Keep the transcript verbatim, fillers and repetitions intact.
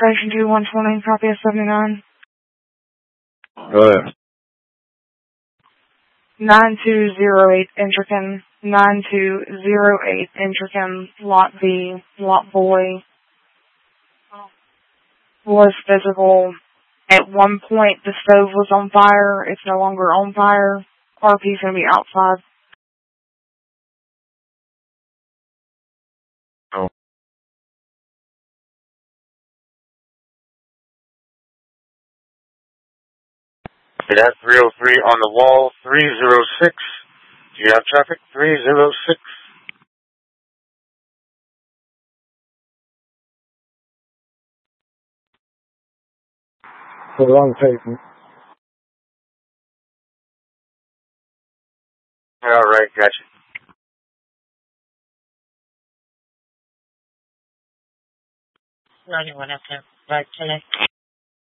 Station two one twenty, copy of seventy-nine. Go ahead. nine two zero eight Intrican, nine two zero eight Intrican, Lot B, Lot Boy, was visible. At one point, the stove was on fire. It's no longer on fire. R P's going to be outside. Oh. We got three oh three on the wall, three oh six. Do you have traffic? three oh six. For the wrong pavement. All right, gotcha. ninety-one F M, right, today.